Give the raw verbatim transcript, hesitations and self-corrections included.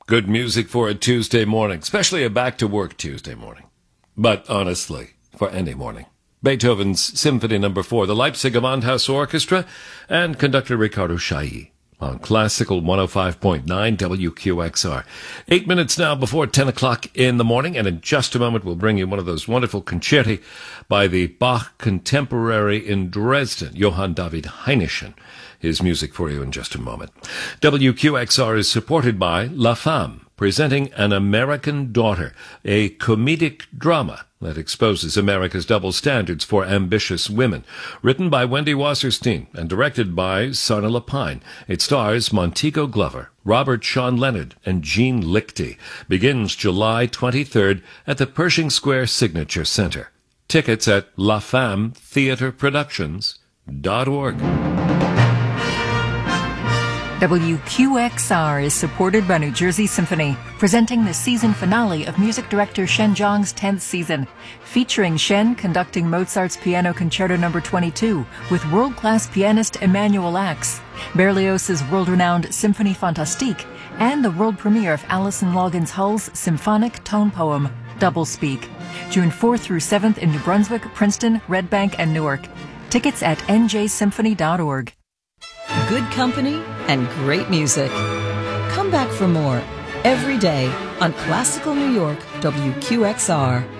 Good music for a Tuesday morning, especially a back-to-work Tuesday morning. But honestly, for any morning. Beethoven's Symphony Number four, the Leipzig Gewandhaus Orchestra, and conductor Ricardo Chailly on Classical one oh five point nine W Q X R. Eight minutes now before ten o'clock in the morning, and in just a moment we'll bring you one of those wonderful concerti by the Bach contemporary in Dresden, Johann David Heinichen. His music for you in just a moment. W Q X R is supported by La Femme, presenting An American Daughter, a comedic drama that exposes America's double standards for ambitious women. Written by Wendy Wasserstein and directed by Sarna Lapine. It stars Montego Glover, Robert Sean Leonard, and Jean Lichty. Begins July twenty-third at the Pershing Square Signature Center. Tickets at la femme theatre productions dot org. W Q X R is supported by New Jersey Symphony, presenting the season finale of music director Shen Zhang's tenth season, featuring Shen conducting Mozart's Piano Concerto Number twenty-two with world-class pianist Emmanuel Ax, Berlioz's world-renowned Symphonie Fantastique, and the world premiere of Alison Loggins Hull's symphonic tone poem, Double Speak, June fourth through seventh in New Brunswick, Princeton, Red Bank, and Newark. Tickets at N J symphony dot org. Good company and great music. Come back for more every day on Classical New York W Q X R.